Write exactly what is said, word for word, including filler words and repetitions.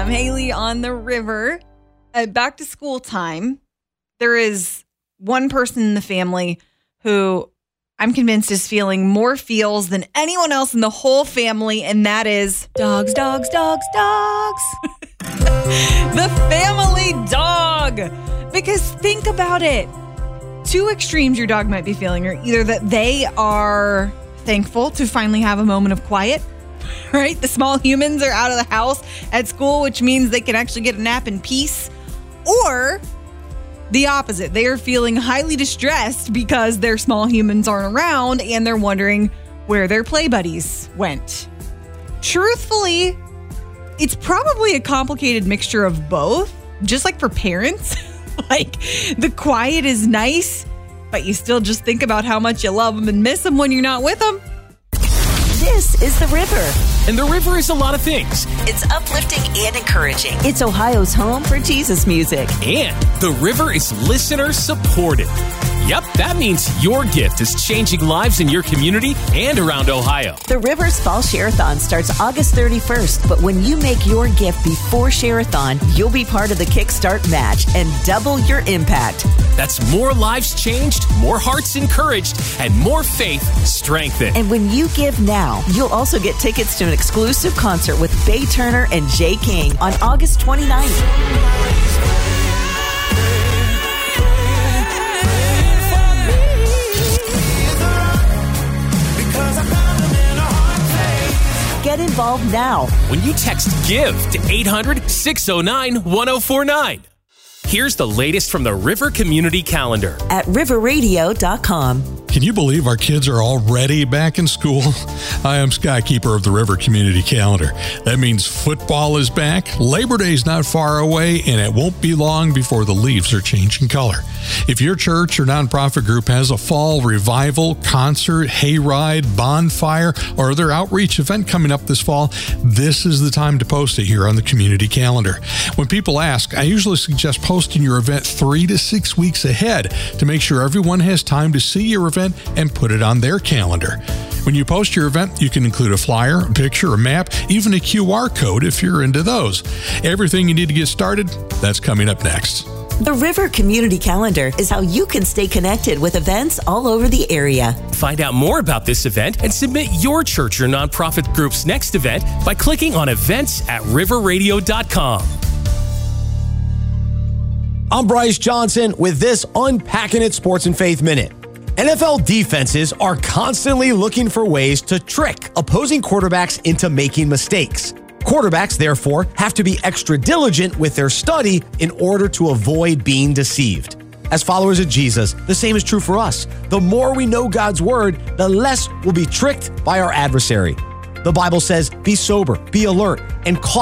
I'm Haley on the river. At back to school time, there is one person in the family who I'm convinced is feeling more feels than anyone else in the whole family, and that is dogs, dogs, dogs, dogs. The family dog. Because think about it. Two extremes your dog might be feeling are either that they are thankful to finally have a moment of quiet, right? The small humans are out of the house at school, which means they can actually get a nap in peace. Or the opposite. They are feeling highly distressed because their small humans aren't around and they're wondering where their play buddies went. Truthfully, it's probably a complicated mixture of both, just like for parents. Like, the quiet is nice, but you still just think about how much you love them and miss them when you're not with them. This is The River. And The River is a lot of things. It's uplifting and encouraging. It's Ohio's home for Jesus music. And The River is listener supported. Yep, that means your gift is changing lives in your community and around Ohio. The River's Fall Share-a-thon starts August thirty-first, but when you make your gift before Share-a-thon, you'll be part of the Kickstart match and double your impact. That's more lives changed, more hearts encouraged, and more faith strengthened. And when you give now, you'll also get tickets to an exclusive concert with Bay Turner and Jay King on August twenty-ninth. Get involved now when you text GIVE to eight hundred, six oh nine, one oh four nine. Here's the latest from the River Community Calendar at river radio dot com. Can you believe our kids are already back in school? I am Sky Keeper of the River Community Calendar. That means football is back, Labor Day is not far away, and it won't be long before the leaves are changing color. If your church or nonprofit group has a fall revival, concert, hayride, bonfire, or other outreach event coming up this fall, this is the time to post it here on the community calendar. When people ask, I usually suggest posting your event three to six weeks ahead to make sure everyone has time to see your event and put it on their calendar. When you post your event, you can include a flyer, a picture, a map, even a Q R code if you're into those. Everything you need to get started, that's coming up next. The River Community Calendar is how you can stay connected with events all over the area. Find out more about this event and submit your church or nonprofit group's next event by clicking on events at river radio dot com. I'm Bryce Johnson with this Unpacking It Sports and Faith Minute. N F L defenses are constantly looking for ways to trick opposing quarterbacks into making mistakes. Quarterbacks, therefore, have to be extra diligent with their study in order to avoid being deceived. As followers of Jesus, the same is true for us. The more we know God's word, the less we'll be tricked by our adversary. The Bible says, be sober, be alert, and call